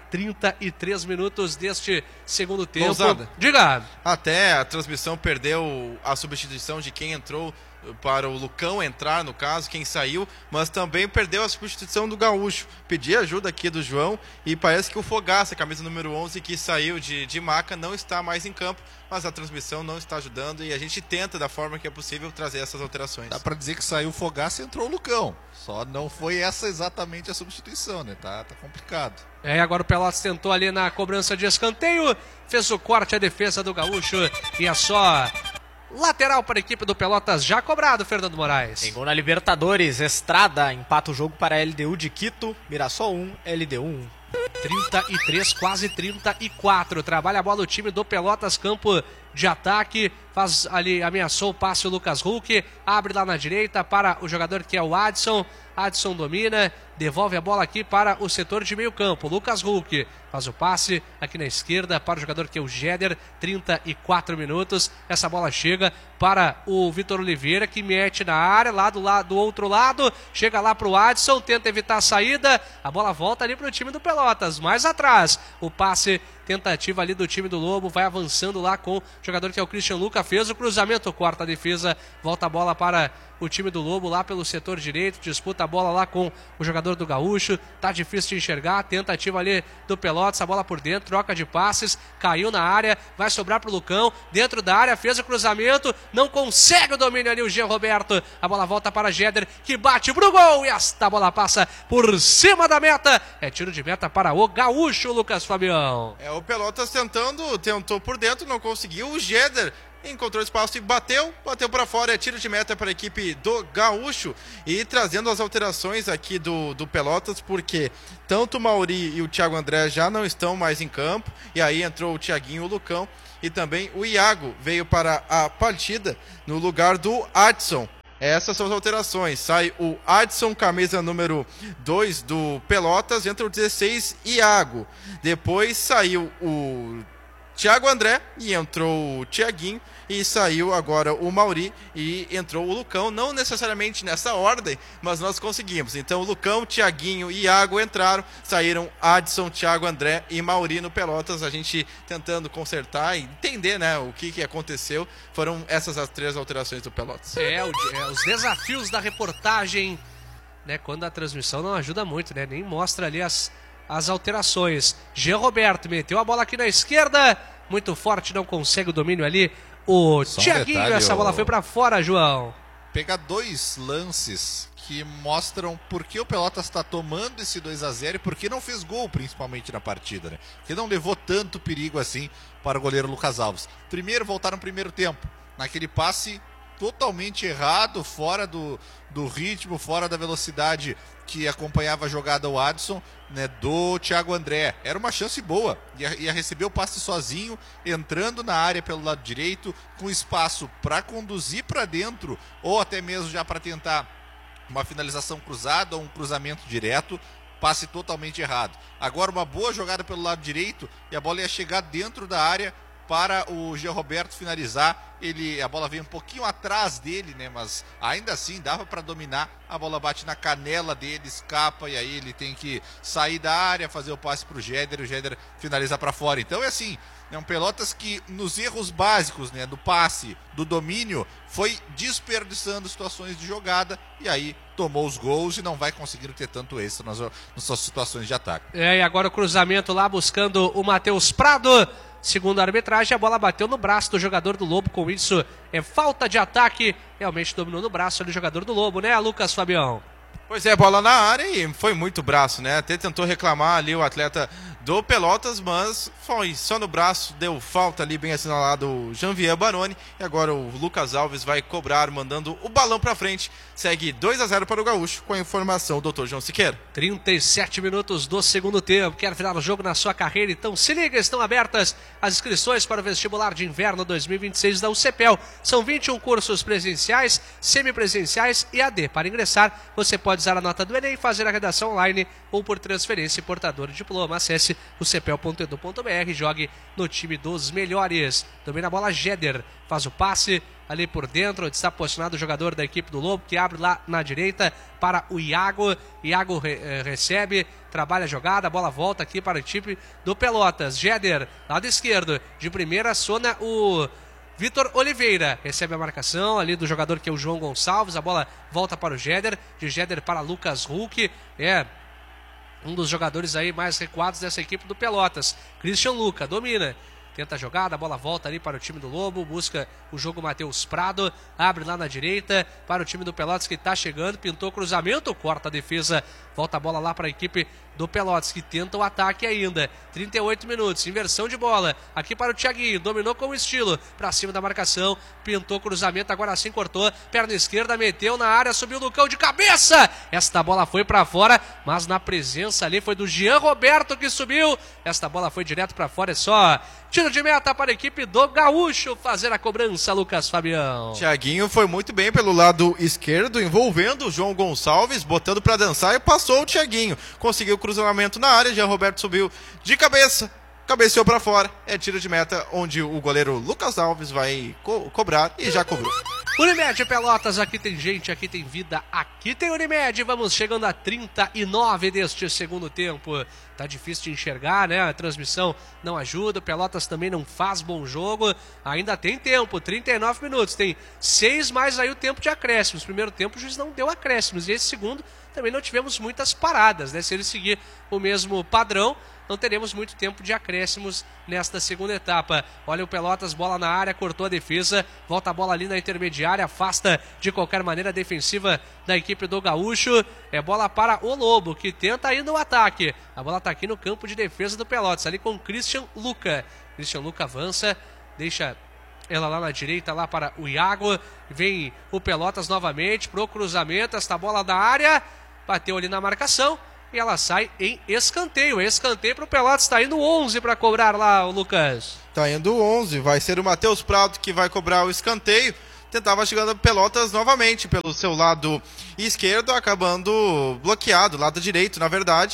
33 minutos deste segundo tempo. Lousada. Diga! Até a transmissão perdeu a substituição de quem entrou para o Lucão entrar, no caso, quem saiu, mas também perdeu a substituição do Gaúcho. Pedi ajuda aqui do João e parece que o Fogaça, camisa número 11, que saiu de maca, não está mais em campo, mas a transmissão não está ajudando e a gente tenta, da forma que é possível, trazer essas alterações. Dá pra dizer que saiu o Fogaça e entrou o Lucão, só não foi essa exatamente a substituição, né? Tá complicado. Agora o Pelotas tentou ali na cobrança de escanteio, fez o corte à defesa do Gaúcho e é só lateral para a equipe do Pelotas, já cobrado, Fernando Moraes. Tem gol na Libertadores, Estrada empata o jogo para a LDU de Quito, Mirassol 1, LDU 1. 33, quase 34. Trabalha a bola o time do Pelotas, campo de ataque. Faz ali, ameaçou o passe o Lucas Hulk. Abre lá na direita para o jogador que é o Adson. Adson domina, devolve a bola aqui para o setor de meio campo. Lucas Hulk faz o passe aqui na esquerda para o jogador que é o Jeder. 34 minutos. Essa bola chega para o Vitor Oliveira, que mete na área, lá do outro lado. Chega lá para o Adson, tenta evitar a saída. A bola volta ali para o time do Pelotas. Mais atrás, o passe, tentativa ali do time do Lobo. Vai avançando lá com o jogador que é o Christian Luca. Fez o cruzamento, corta a defesa. Volta a bola para o time do Lobo lá pelo setor direito. Disputa a bola lá com o jogador do Gaúcho. Tá difícil de enxergar. Tentativa ali do Pelotas. A bola por dentro. Troca de passes. Caiu na área. Vai sobrar pro Lucão. Dentro da área. Fez o cruzamento. Não consegue o domínio ali o Jean Roberto. A bola volta para Jeder, que bate pro gol. E esta bola passa por cima da meta. É tiro de meta para o Gaúcho, Lucas Fabião. O Pelotas tentou por dentro, não conseguiu. O Jeder encontrou espaço e bateu para fora. É tiro de meta para a equipe do Gaúcho. E trazendo as alterações aqui do Pelotas, porque tanto o Mauri e o Thiago André já não estão mais em campo. E aí entrou o Thiaguinho e o Lucão. E também o Iago veio para a partida no lugar do Adson. Essas são as alterações. Sai o Adson, camisa número 2 do Pelotas, entra o 16, Iago. Depois saiu o Thiago André e entrou o Thiaguinho. E saiu agora o Mauri e entrou o Lucão. Não necessariamente nessa ordem, mas nós conseguimos. Então o Lucão, Thiaguinho e Iago entraram. Saíram Adson, Thiago André e Mauri no Pelotas. A gente tentando consertar e entender, né, o que aconteceu. Foram essas as 3 alterações do Pelotas. Os desafios da reportagem, né, quando a transmissão não ajuda muito, né, nem mostra ali as alterações. Jean Roberto meteu a bola aqui na esquerda, muito forte, não consegue o domínio ali. O Thiaguinho, essa bola foi pra fora, João. Pegar 2 lances que mostram por que o Pelotas está tomando esse 2-0 e por que não fez gol, principalmente na partida, né? Porque não levou tanto perigo assim para o goleiro Lucas Alves. Primeiro, voltaram no primeiro tempo, naquele passe totalmente errado, fora do ritmo, fora da velocidade que acompanhava a jogada o Adson, né, do Thiago André. Era uma chance boa, ia receber o passe sozinho, entrando na área pelo lado direito, com espaço para conduzir para dentro, ou até mesmo já para tentar uma finalização cruzada ou um cruzamento direto. Passe totalmente errado. Agora uma boa jogada pelo lado direito e a bola ia chegar dentro da área para o Jean Roberto finalizar. A bola veio um pouquinho atrás dele, né? Mas ainda assim dava para dominar. A bola bate na canela dele, escapa e aí ele tem que sair da área, fazer o passe para o Jeder. O Jeder finaliza para fora. Então é assim, é um Pelotas que nos erros básicos, né, do passe, do domínio, foi desperdiçando situações de jogada e aí tomou os gols e não vai conseguir ter tanto êxito nas suas situações de ataque. E agora o cruzamento lá buscando o Matheus Prado. Segundo a arbitragem, a bola bateu no braço do jogador do Lobo. Com isso, é falta de ataque. Realmente dominou no braço ali o jogador do Lobo, né, Lucas Fabião? Pois é, bola na área e foi muito braço, né? Até tentou reclamar ali o atleta do Pelotas, mas foi só no braço, deu falta ali, bem assinalado o Janvier Baroni. E agora o Lucas Alves vai cobrar, mandando o balão pra frente. Segue 2-0 para o Gaúcho, com a informação do Dr. João Siqueira. 37 minutos do segundo tempo. Quer virar o jogo na sua carreira? Então se liga, estão abertas as inscrições para o vestibular de inverno 2026 da UCPEL. São 21 cursos presenciais, semipresenciais e AD. Para ingressar, você pode usar a nota do Enem, fazer a redação online ou por transferência e portador de diploma. Acesse ucpel.edu.br, jogue no time dos melhores. Domina a bola Jeder, faz o passe ali por dentro, onde está posicionado o jogador da equipe do Lobo, que abre lá na direita para o Iago. Iago recebe, trabalha a jogada, a bola volta aqui para o time do Pelotas. Jeder, lado esquerdo, de primeira aciona o Vitor Oliveira, recebe a marcação ali do jogador que é o João Gonçalves, a bola volta para o Jeder, de Jeder para Lucas Hulk, um dos jogadores aí mais recuados dessa equipe do Pelotas. Christian Luca domina, tenta a jogada, a bola volta ali para o time do Lobo, busca o jogo Matheus Prado, abre lá na direita para o time do Pelotas que está chegando, pintou cruzamento, corta a defesa, volta a bola lá para a equipe do Pelotas, que tenta o ataque ainda. 38 minutos, inversão de bola. Aqui para o Thiaguinho, dominou com estilo. Para cima da marcação, pintou cruzamento, agora sim cortou. Perna esquerda, meteu na área, subiu o Lucão de cabeça. Esta bola foi para fora, mas na presença ali foi do Jean Roberto que subiu. Esta bola foi direto para fora, é só tiro de meta para a equipe do Gaúcho fazer a cobrança, Lucas Fabião. Thiaguinho foi muito bem pelo lado esquerdo, envolvendo o João Gonçalves, botando para dançar e passou o Thiaguinho. Conseguiu o cruzamento na área, Jean Roberto subiu de cabeça, cabeceou para fora. É tiro de meta onde o goleiro Lucas Alves vai cobrar e já cobrou. Unimed Pelotas, aqui tem gente, aqui tem vida, aqui tem Unimed. Vamos chegando a 39 deste segundo tempo. Tá difícil de enxergar, né? A transmissão não ajuda, o Pelotas também não faz bom jogo. Ainda tem tempo, 39 minutos. Tem 6 mais aí o tempo de acréscimos. Primeiro tempo o juiz não deu acréscimos. E esse segundo também não tivemos muitas paradas, né? Se ele seguir o mesmo padrão, não teremos muito tempo de acréscimos nesta segunda etapa. Olha o Pelotas, bola na área, cortou a defesa, volta a bola ali na intermediária, afasta de qualquer maneira a defensiva da equipe do Gaúcho. É bola para o Lobo, que tenta ainda o ataque. A bola está aqui no campo de defesa do Pelotas, ali com Christian Luca. Christian Luca avança, deixa ela lá na direita, lá para o Iago. Vem o Pelotas novamente pro cruzamento, esta bola da área, bateu ali na marcação. E ela sai em escanteio. Escanteio para o Pelotas. Está indo 11 para cobrar lá, o Lucas. Tá indo 11. Vai ser o Matheus Prado que vai cobrar o escanteio. Tentava chegando Pelotas novamente pelo seu lado esquerdo, acabando bloqueado, lado direito, na verdade,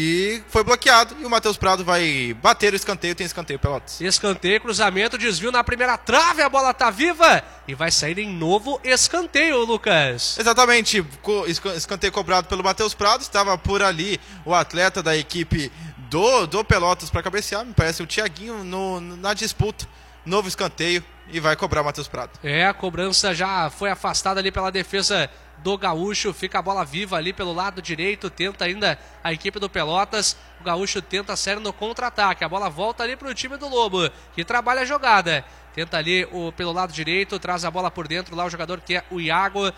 e foi bloqueado. E o Matheus Prado vai bater o escanteio, tem escanteio Pelotas. Escanteio, cruzamento, desvio na primeira trave, a bola tá viva e vai sair em novo escanteio, Lucas. Exatamente, escanteio cobrado pelo Matheus Prado, estava por ali o atleta da equipe do Pelotas para cabecear, me parece o Thiaguinho na disputa. Novo escanteio e vai cobrar o Matheus Prado. A cobrança já foi afastada ali pela defesa do Gaúcho, fica a bola viva ali pelo lado direito, tenta ainda a equipe do Pelotas, o Gaúcho tenta sair no contra-ataque, a bola volta ali para o time do Lobo, que trabalha a jogada, tenta ali pelo lado direito, traz a bola por dentro lá o jogador que é o Iago.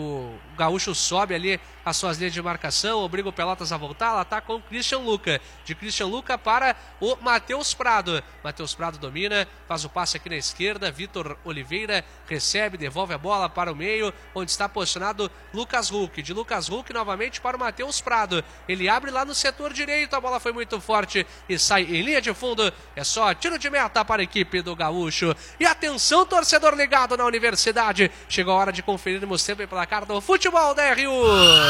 O Gaúcho sobe ali as suas linhas de marcação, obriga o Pelotas a voltar, ela tá com o Christian Luca. De Christian Luca para o Matheus Prado. Matheus Prado domina, faz o passe aqui na esquerda, Vitor Oliveira recebe, devolve a bola para o meio, onde está posicionado Lucas Huck. De Lucas Huck novamente para o Matheus Prado. Ele abre lá no setor direito, a bola foi muito forte e sai em linha de fundo. É só tiro de meta para a equipe do Gaúcho. E atenção, torcedor ligado na Universidade. Chegou a hora de conferirmos sempre pela placar do futebol da RU.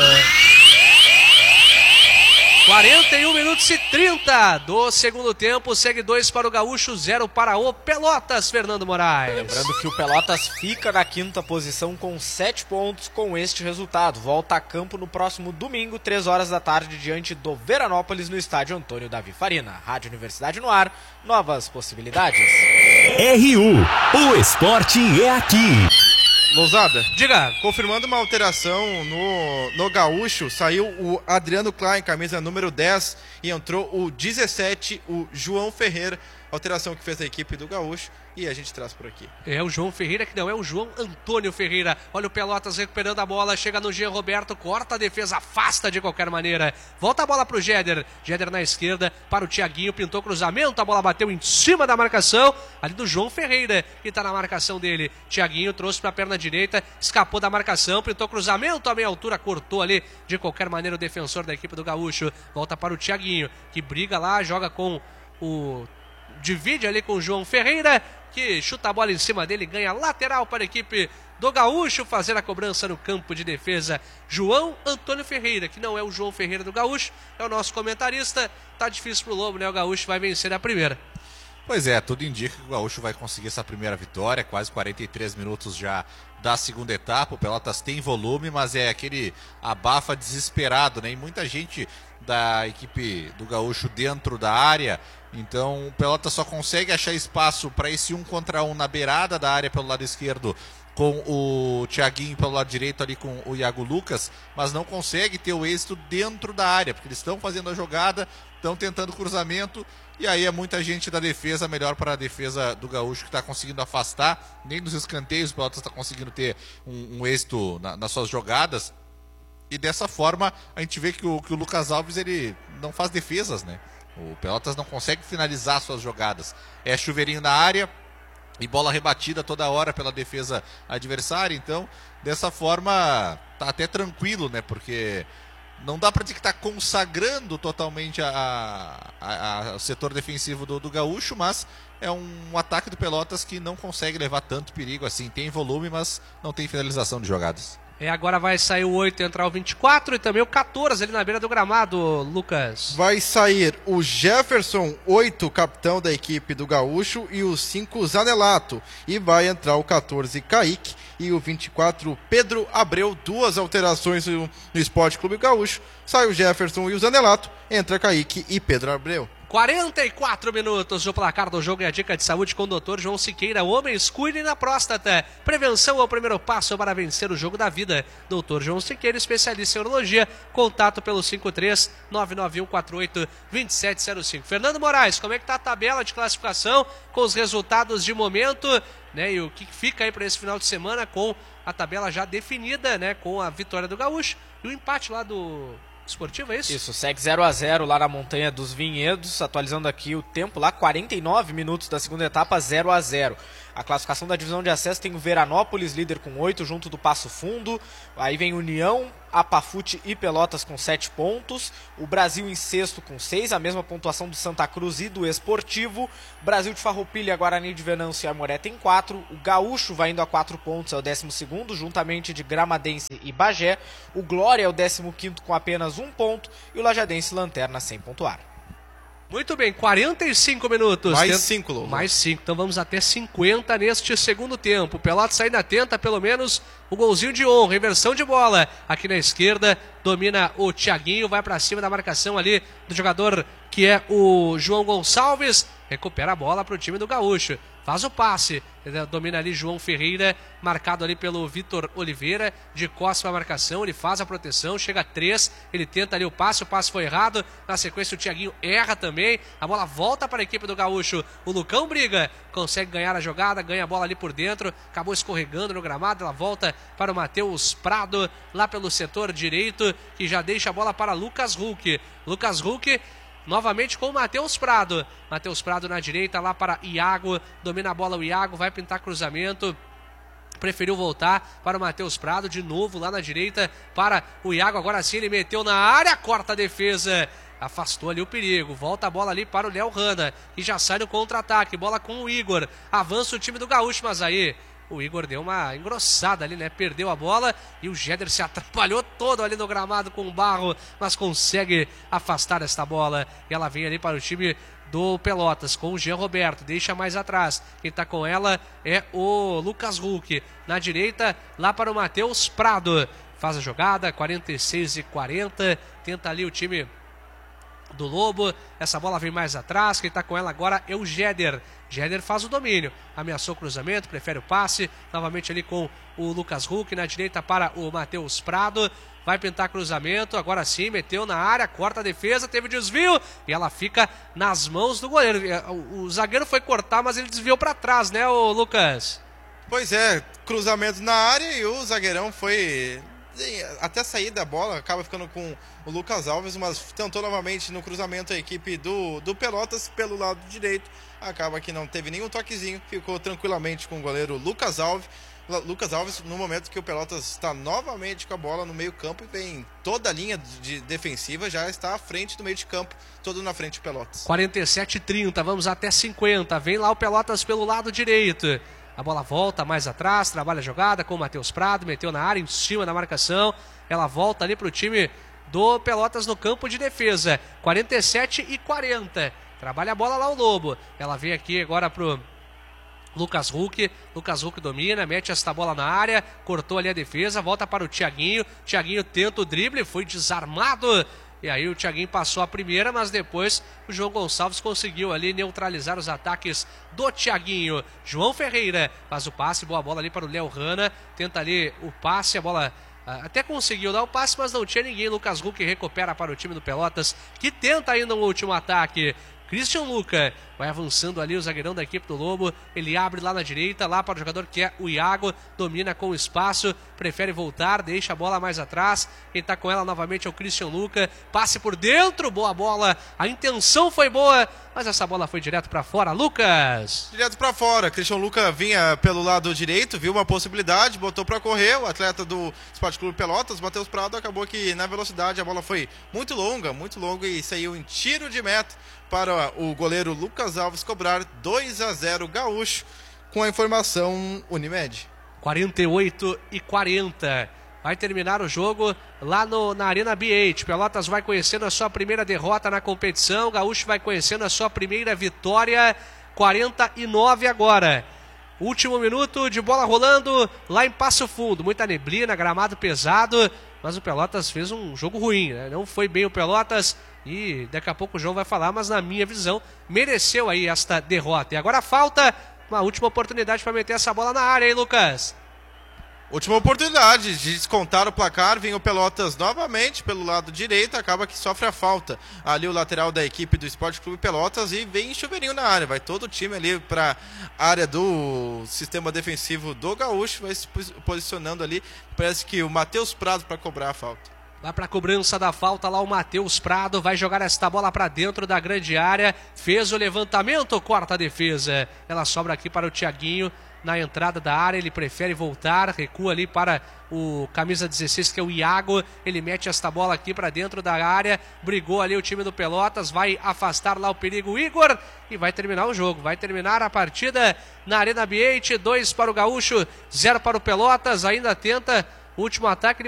41 minutos e 30 do segundo tempo, segue 2 para o Gaúcho, 0 para o Pelotas, Fernando Moraes. Lembrando que o Pelotas fica na quinta posição com 7 pontos com este resultado. Volta a campo no próximo domingo, 3 horas da tarde, diante do Veranópolis, no estádio Antônio Davi Farina. Rádio Universidade no ar, novas possibilidades. RU, o esporte é aqui. Lousada, diga. Confirmando uma alteração no Gaúcho, saiu o Adriano Klein, camisa número 10, e entrou o 17, o João Ferreira. Alteração que fez a equipe do Gaúcho e a gente traz por aqui. É o João Ferreira, que não é o João Antônio Ferreira. Olha o Pelotas recuperando a bola, chega no Jean Roberto, corta a defesa, afasta de qualquer maneira. Volta a bola pro Jéder. Jéder na esquerda para o Thiaguinho, pintou cruzamento, a bola bateu em cima da marcação, ali do João Ferreira, que tá na marcação dele. Thiaguinho trouxe pra perna direita, escapou da marcação, pintou cruzamento, a meia altura, cortou ali de qualquer maneira o defensor da equipe do Gaúcho. Volta para o Thiaguinho, que briga lá, joga com divide ali com o João Ferreira, que chuta a bola em cima dele, ganha lateral para a equipe do Gaúcho fazer a cobrança no campo de defesa. João Antônio Ferreira, que não é o João Ferreira do Gaúcho, é o nosso comentarista. Tá difícil pro Lobo, né? O Gaúcho vai vencer a primeira. Pois é, tudo indica que o Gaúcho vai conseguir essa primeira vitória, quase 43 minutos já da segunda etapa. O Pelotas tem volume, mas é aquele abafa desesperado, né? E muita gente da equipe do Gaúcho dentro da área, então o Pelotas só consegue achar espaço para esse 1 contra 1 na beirada da área pelo lado esquerdo, com o Thiaguinho pelo lado direito ali com o Iago Lucas, mas não consegue ter o êxito dentro da área, porque eles estão fazendo a jogada, estão tentando cruzamento, e aí é muita gente da defesa, melhor para a defesa do Gaúcho, que está conseguindo afastar. Nem nos escanteios o Pelotas está conseguindo ter um êxito nas suas jogadas. E dessa forma a gente vê que o Lucas Alves ele não faz defesas, né? O Pelotas não consegue finalizar suas jogadas. É chuveirinho na área e bola rebatida toda hora pela defesa adversária. Então, dessa forma, tá até tranquilo, né? Porque não dá para dizer que tá consagrando totalmente o setor defensivo do Gaúcho, mas é um ataque do Pelotas que não consegue levar tanto perigo assim. Tem volume, mas não tem finalização de jogadas. Agora vai sair o 8 e entrar o 24 e também o 14 ali na beira do gramado, Lucas. Vai sair o Jefferson, 8, capitão da equipe do Gaúcho, e o 5, Zanelato. E vai entrar o 14, Kaique, e o 24, Pedro Abreu. 2 alterações no Esporte Clube Gaúcho. Sai o Jefferson e o Zanelato, entra Kaique e Pedro Abreu. 44 minutos, o placar do jogo e a dica de saúde com o Dr. João Siqueira. Homens, cuidem da próstata. Prevenção é o primeiro passo para vencer o jogo da vida. Dr. João Siqueira, especialista em urologia. Contato pelo 53-99148-2705. Fernando Moraes, como é que tá a tabela de classificação com os resultados de momento, né? E o que fica aí para esse final de semana com a tabela já definida, né? Com a vitória do Gaúcho e o empate lá do Esportivo, é isso? Isso, segue 0-0 lá na Montanha dos Vinhedos, atualizando aqui o tempo lá, 49 minutos da segunda etapa, 0-0. A classificação da divisão de acesso tem o Veranópolis, líder com 8, junto do Passo Fundo. Aí vem União, Apafute e Pelotas com 7 pontos. O Brasil em sexto com 6, a mesma pontuação do Santa Cruz e do Esportivo. Brasil de Farroupilha, Guarani de Venâncio e Aimoré tem 4. O Gaúcho vai indo a 4 pontos, é o 12º, juntamente de Gramadense e Bagé. O Glória é o 15º com apenas 1 ponto. E o Lajadense lanterna sem pontuar. Muito bem, 45 minutos. Mais 5, Lobo. Mais 5, então vamos até 50 neste segundo tempo. Pelotas ainda tenta pelo menos o golzinho de honra, inversão de bola. Aqui na esquerda, domina o Thiaguinho, vai para cima da marcação ali do jogador que é o João Gonçalves. Recupera a bola para o time do Gaúcho. Faz o passe, domina ali João Ferreira, marcado ali pelo Vitor Oliveira, de costas para a marcação, ele faz a proteção, chega a 3, ele tenta ali o passe foi errado, na sequência o Thiaguinho erra também, a bola volta para a equipe do Gaúcho, o Lucão briga, consegue ganhar a jogada, ganha a bola ali por dentro, acabou escorregando no gramado, ela volta para o Matheus Prado, lá pelo setor direito, que já deixa a bola para Lucas Huck. Lucas Huck novamente com o Matheus Prado. Matheus Prado na direita, lá para Iago. Domina a bola o Iago, vai pintar cruzamento. Preferiu voltar para o Matheus Prado. De novo lá na direita para o Iago. Agora sim ele meteu na área, corta a defesa. Afastou ali o perigo. Volta a bola ali para o Léo Hanna, que já sai no contra-ataque. Bola com o Igor. Avança o time do Gaúcho, mas aí o Igor deu uma engrossada ali, né? Perdeu a bola e o Jéder se atrapalhou todo ali no gramado com o Barro, mas consegue afastar esta bola. E ela vem ali para o time do Pelotas com o Jean Roberto, deixa mais atrás. Quem está com ela é o Lucas Huck. Na direita, lá para o Matheus Prado. Faz a jogada, 46-40. Tenta ali o time do Lobo, essa bola vem mais atrás, quem está com ela agora é o Jéder. Jéder faz o domínio, ameaçou o cruzamento, prefere o passe, novamente ali com o Lucas Huck, na direita para o Matheus Prado, vai pintar cruzamento, agora sim, meteu na área, corta a defesa, teve desvio, e ela fica nas mãos do goleiro. O zagueiro foi cortar, mas ele desviou para trás, né, o Lucas? Pois é, cruzamento na área e o zagueirão foi até sair da bola, acaba ficando com o Lucas Alves, mas tentou novamente no cruzamento a equipe do Pelotas pelo lado direito, acaba que não teve nenhum toquezinho, ficou tranquilamente com o goleiro Lucas Alves, no momento que o Pelotas está novamente com a bola no meio campo e vem toda a linha de defensiva, já está à frente do meio de campo, todo na frente do Pelotas. 47-30, vamos até 50, vem lá o Pelotas pelo lado direito. A bola volta mais atrás, trabalha a jogada com o Matheus Prado, meteu na área, em cima da marcação. Ela volta ali para o time do Pelotas no campo de defesa. 47-40. Trabalha a bola lá o Lobo. Ela vem aqui agora pro Lucas Huck. Lucas Huck domina, mete esta bola na área, cortou ali a defesa, volta para o Thiaguinho. Thiaguinho tenta o drible, foi desarmado. E aí o Thiaguinho passou a primeira, mas depois o João Gonçalves conseguiu ali neutralizar os ataques do Thiaguinho. João Ferreira faz o passe, boa bola ali para o Léo Hanna, tenta ali o passe, a bola até conseguiu dar o passe, mas não tinha ninguém. Lucas Huck recupera para o time do Pelotas, que tenta ainda um último ataque. Christian Luca vai avançando ali, o zagueirão da equipe do Lobo. Ele abre lá na direita, lá para o jogador que é o Iago. Domina com o espaço, prefere voltar, deixa a bola mais atrás. Quem tá com ela novamente é o Christian Luca. Passe por dentro, boa bola. A intenção foi boa, mas essa bola foi direto para fora. Lucas! Direto pra fora. Christian Luca vinha pelo lado direito, viu uma possibilidade, botou pra correr. O atleta do Esporte Clube Pelotas, Matheus Prado, acabou que na velocidade a bola foi muito longa e saiu em tiro de meta para o goleiro Lucas Alves cobrar 2-0 Gaúcho, com a informação Unimed. 48-40. Vai terminar o jogo lá na Arena BH. Pelotas vai conhecendo a sua primeira derrota na competição. Gaúcho vai conhecendo a sua primeira vitória. 49 agora. Último minuto de bola rolando lá em Passo Fundo. Muita neblina, gramado pesado. Mas o Pelotas fez um jogo ruim, né? Não foi bem o Pelotas. E daqui a pouco o João vai falar, mas na minha visão, mereceu aí esta derrota. E agora falta uma última oportunidade para meter essa bola na área, hein, Lucas? Última oportunidade de descontar o placar, vem o Pelotas novamente pelo lado direito, acaba que sofre a falta. Ali o lateral da equipe do Esporte Clube Pelotas e vem chuveirinho na área, vai todo o time ali para a área do sistema defensivo do Gaúcho, vai se posicionando ali, parece que o Matheus Prado para cobrar a falta. Vai para a cobrança da falta lá o Matheus Prado, vai jogar esta bola para dentro da grande área, fez o levantamento, corta a defesa. Ela sobra aqui para o Thiaguinho na entrada da área, ele prefere voltar, recua ali para o camisa 16 que é o Iago, ele mete esta bola aqui para dentro da área, brigou ali o time do Pelotas, vai afastar lá o perigo Igor e vai terminar o jogo, vai terminar a partida na Arena BH, 2 para o Gaúcho, 0 para o Pelotas, ainda tenta o último ataque.